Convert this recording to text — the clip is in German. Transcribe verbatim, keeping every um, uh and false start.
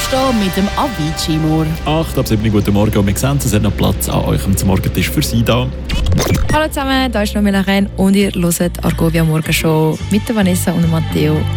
Aufstehen mit dem Avicii Moore. acht ab sieben, guten Morgen. Und wir sehen, es hat noch Platz an eurem zum Morgentisch für Sie da. Hallo zusammen, da ist Nomi Lachen und ihr hört Argovia Morgenshow mit der Vanessa und Matteo.